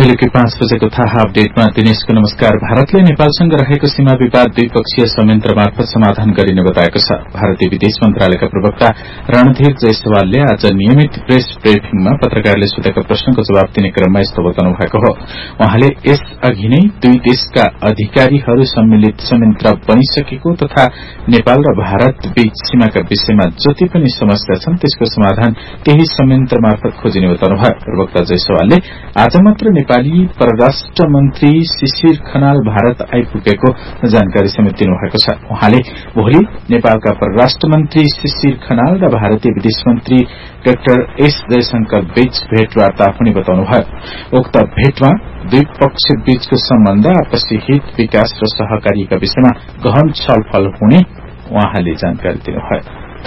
बेलुकी 5 बजेको थाहा अपडेटमा दिनेशको नमस्कार। भारतले नेपालसँग रहेको सीमा विवाद द्विपक्षीय संयन्त्र मार्फत समाधान गरिने बताएको छ। भारतीय विदेश मन्त्रालयका प्रवक्ता रणधीर जयसवालले आज नियमित प्रेस ब्रिफिङमा पत्रकारले सोधेका प्रश्नको जवाब दिने क्रममा यस्तो बताउनु भएको हो। उहाँले यस अघि नै दुई देशका अधिकारीहरू सम्मिलित संयन्त्र बनिसकेको तथा नेपाल र भारत बीच सीमाका विषयमा जति पनि समस्या छन् त्यसको समाधान त्यही संयन्त्र मार्फत खोजिने बताउनुभयो। प्रवक्ता जयसवालले आज मात्र नेपाली परराष्ट्र मन्त्री शिशिर खनाल भारत आइपुगेको जानकारी समेत दिनुभएको छ। उहाँले भोलि नेपालका परराष्ट्र मन्त्री शिशिर खनाल र भारतीय विदेश मन्त्री डाक्टर एस जयशंकर बीच भेटवार्ता हुने बताउनुभयो। उक्त भेटमा दुई पक्ष बीचको सम्बन्ध, आपसी हित, विकास र सहकार्यका विषयमा गहन छलफल हुने उहाँले जानकारी दिनुभयो।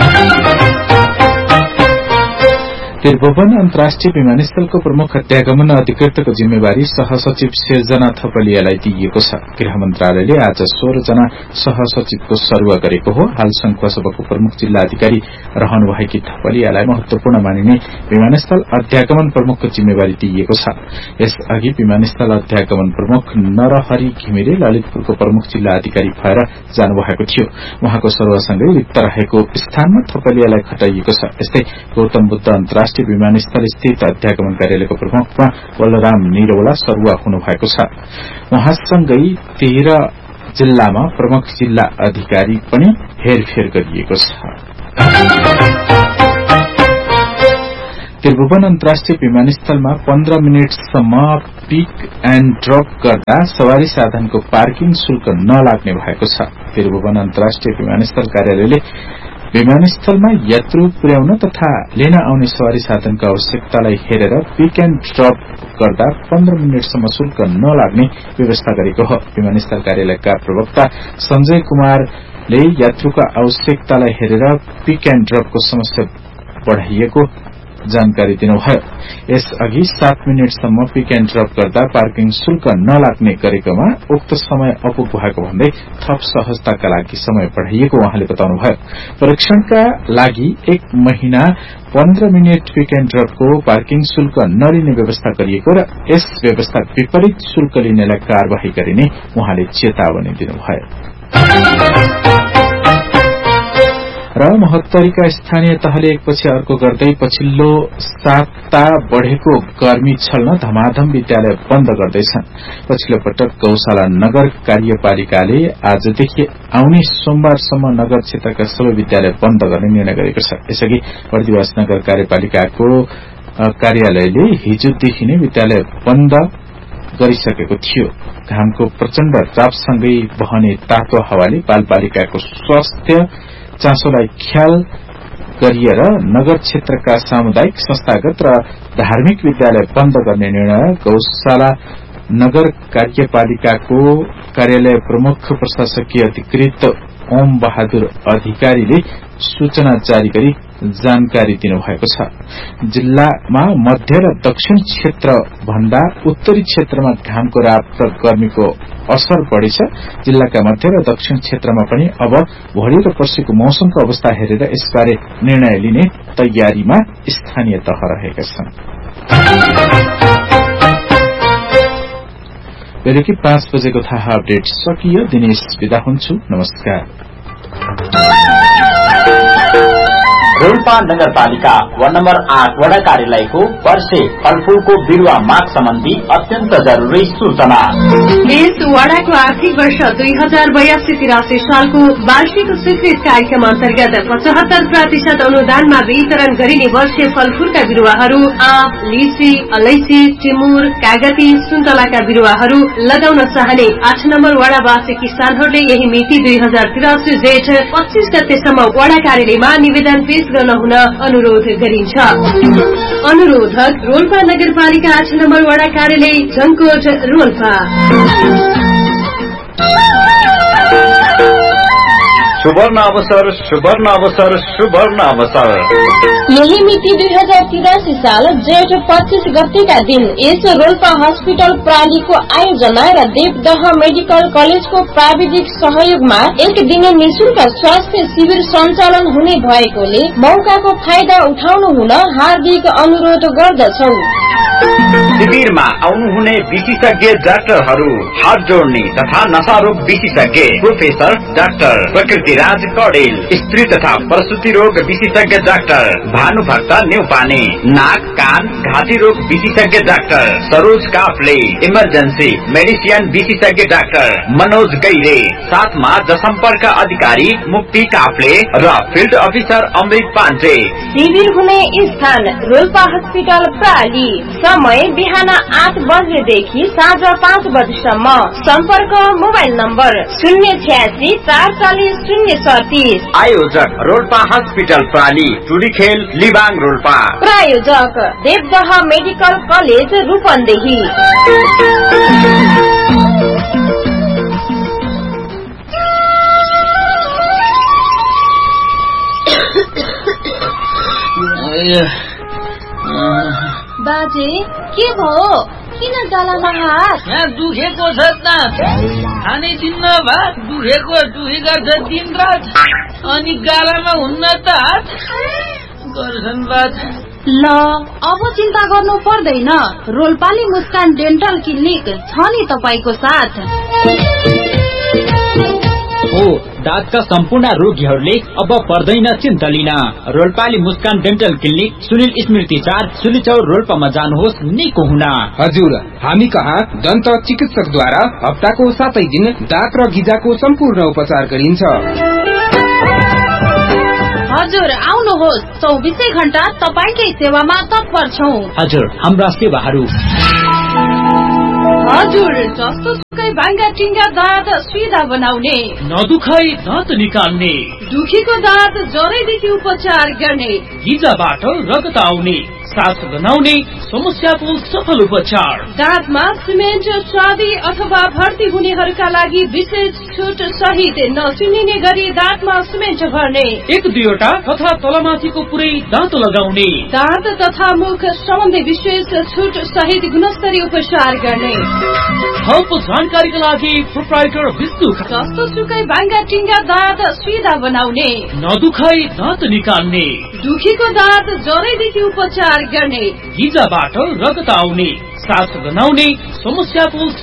त्रिभुवन अन्तर्राष्ट्रिय विमानस्थलको प्रमुख अध्यागमन अधिकृतको जिम्मेवारी सहसचिव सिर्जना थपलियालाई दिइएको छ। गृह मन्त्रालयले आज 16 जना सहसचिवको सरुवा गरेको हो। हाल सङ्खुवासभाको प्रमुख जिल्ला अधिकारी रहनुभएकी थपलियालाई महत्वपूर्ण मानिने विमानस्थल अध्यागमन प्रमुखको जिम्मेवारी दिइएको छ। यसअघि विमानस्थल अध्यागमन प्रमुख नरहरि घिमिरे ललितपुरको प्रमुख जिल्ला अधिकारी भएर जानुभएको थियो। उहाँको सरुवासँगै रिक्त रहेको स्थानमा थपलियालाई खटाइएको छ। यस्तै गौतम बुद्ध अन्तर्राष्ट्रिय विमानस्थल स्थित अध्यागमन कार्यालयको प्रमुखमा बलराम निरौला सरुवा हुनुभएको छ। उहाँसँगै 13 जिल्लामा प्रमुख जिल्ला अधिकारी पनि हेरफेर गरिएको छ। त्रिभुवन अन्तर्राष्ट्रिय विमानस्थलमा 15 मिनटसम्म पिक एण्ड ड्रप गर्दा सवारी साधनको पार्किङ शुल्क नलाग्ने भएको छ। त्रिभुवन अन्तर्राष्ट्रिय विमानस्थल कार्यालयले विमानस्थलमा यात्रु पुर्याउन तथा लिन आउने सवारी साधनको आवश्यकतालाई हेरेर पिक एण्ड ड्रप गर्दा 15 मिनटसम्म शुल्क नलाग्ने व्यवस्था गरेको हो। विमानस्थल कार्यालयका प्रवक्ता संजय कुमारले यात्रुको आवश्यकतालाई हेरेर पिक एण्ड ड्रपको समस्या बढ़ाइएको जानकारी दिनुभयो। यसअघि 7 मिनटसम्म पिक एण्ड ड्रप गर्दा पार्किङ शुल्क नलाग्ने गरेकोमा उक्त समय अपुग भएको भन्दै थप सहजताका लागि समय बढ़ाइएको उहाँले बताउनुभयो। परीक्षणका लागि 1 महिना 15 मिनट पिक एण्ड ड्रपको पार्किङ शुल्क नलिने व्यवस्था गरिएको र यस व्यवस्था विपरीत शुल्क लिनेलाई कार्यवाही गरिने उहाँले चेतावनी दिनुभयो। र महोत्तरीका स्थानीय तहले एकपछि अर्को गर्दै पछिल्लो साता बढ़ेको गर्मी छल्न धमाधम विद्यालय बन्द गर्दैछन्। पछिल्लो पटक गौशाला नगर कार्यपालिकाले आजदेखि आउने सोमबारसम्म नगर क्षेत्रका सबै विद्यालय बन्द गर्ने निर्णय गरेको छ। यसअघि बर्दिवास नगर कार्यपालिकाको कार्यालयले हिजोदेखि नै विद्यालय बन्द गरिसकेको थियो। घामको प्रचण्ड तापसँगै बहने तातो हावाले बालबालिकाको स्वास्थ्य चासोलाई ख्याल गरिएर नगर क्षेत्रका सामुदायिक, संस्थागत र धार्मिक विद्यालय बन्द गर्ने निर्णय गौशाला नगर कार्यपालिकाको कार्यालय प्रमुख प्रशासकीय अधिकृत ओम बहादुर अधिकारीले सूचना जारी गरी जानकारी दिनुभएको छ। जिल्लामा मध्य र दक्षिण क्षेत्र भन्दा उत्तरी क्षेत्रमा घामको रात र गर्मीको असर बढ़ी छ। जिल्लाका मध्य र दक्षिण क्षेत्रमा पनि अब भोलि र पर्सिको मौसमको अवस्था हेरेर यसबारे निर्णय लिने तयारीमा स्थानीय तह रहेका छन्। बेलुकी 5 बजेको थाहा अपडेट सकियो। दिनेश बिदा हुन्छु। नमस्कार। रोल्पा नगरपालिका वार्ड नम्बर 8 वडा कार्यालयको वर्षे फलफूलको बिरुवा माग सम्बन्धी अत्यन्त जरुरी सूचना। यस वडाको आर्थिक वर्ष 2082-83 सालको वार्षिक स्वीकृत कार्यक्रम अन्तर्गत 75% अनुदानमा वितरण गरिने वर्षे फलफूलका बिरुवाहरू आँप, लिची, अलैची, टिमुर, कागती, सुन्तलाका बिरुवाहरू लगाउन चाहने 8 नम्बर वडावासी किसानहरूले यही मिति 2083 जेठ 25 गतेसम्म वडा कार्यालयमा निवेदन पेश गर्न हुन अनुरोध गरिन्छ। अनुरोधक रोल्पा नगरपालिका 8 नम्बर वडा कार्यालय झन्कोट रोल्पा। सुवर्ण अवसर, सुवर्ण अवसर, सुवर्ण अवसर। यही मिति 2083 साल जेठ 25 गतेका दिन यस रोल्पा हस्पिटल प्रालीको आयोजना र देवदह मेडिकल कलेजको प्राविधिक सहयोगमा 1 दिने निशुल्क स्वास्थ्य शिविर सञ्चालन हुने भएकोले मौकाको फाइदा उठाउनु हुन हार्दिक अनुरोध गर्दछौ। शिविरमा आउनुहुने विशेषज्ञ डाक्टरहरू हात जोड्ने तथा नशा रोग विशेषज्ञ प्रोफेसर डाक्टर प्रकृतिराज कौडेल, स्त्री तथा प्रसूति रोग विशेषज्ञ डाक्टर भानुभक्त न्यौपाने, नाक कान घाँटी रोग विशेषज्ञ doctor Saroj Kafle, emergency medicine विशेषज्ञ डाक्टर मनोज गैरे, साथमा जनसम्पर्क अधिकारी मुक्ति काफले र फिल्ड अफिसर अमृत पाण्डे। शिविर हुने स्थान रोल्पा हस्पिटल प्राली। समय बिहान 8 बजेदेखि साँझ 5 बजेसम्म। सम्पर्क मोबाइल नम्बर 086 440 037। आयोजक रोल्पा हस्पिटल प्राली, टुडीखेल लिबाङ रोल्पा। प्रायोजक देवदह मेडिकल कलेज रूपन्देही। बाजे के भयो? किन गालामा हात? यहाँ दुखेको छ त, खाने दिन्न भात दुखेको छ दिन रात, अनि गालामा हुन्न त हात गर्छन् बात। ल अब चिन्ता गर्नु पर्दैन, रोल्पाली मुस्कान डेन्टल क्लिनिक छ नि तपाईको साथ। हो, दाँतका सम्पूर्ण रोगीहरूले अब पर्दैन चिन्ता लिन। रोल्पाली मुस्कान डेन्टल क्लिनिक सुनिल स्मृति 4 सुलिचौर रोल्पामा जानुहोस् निको हुन। हजुर, हामी कहाँ दन्त चिकित्सकद्वारा हप्ताको 7 दिन दाँत र गिजाको सम्पूर्ण उपचार गरिन्छ। हजुर आउनुहोस्, 24 घण्टा तपाईकै सेवामा तत्पर छौं। हजुर, हाम्रा सेवाहरू हजुर जस्तो सुकै भाङ्गा टिङ्गा दाँत सिधा बनाउने, नदुखाई दाँत निकाल्ने, दुखीको दाँत जरैदेखि उपचार गर्ने, गिजाबाट रगत आउने, सास बनाउने समस्याको सफल उपचार। दाँतमा सिमेन्ट स्वादी अथवा भर्ती हुनेहरूका लागि विशेष छुट सहित नसुनिने गरी दाँतमा सिमेन्ट भर्ने, 1-2 तथा तलमाथिको पुरै दाँत लगाउने, दाँत तथा मुख सम्बन्धी विशेष छुट सहित गुणस्तरीय उपचार गर्ने। थप जानकारीका लागि प्रोप्राइटर विष्णु। जस्तो सुकै भाङ्गा टिङ्गा दाँत सिधा बनाउने, नदुखाई दाँत निकाल्ने, दुखीको दाँत जरैदेखि उपचार गर्ने, गिजाबाट रगत आउने, सास बनाउने समस्याको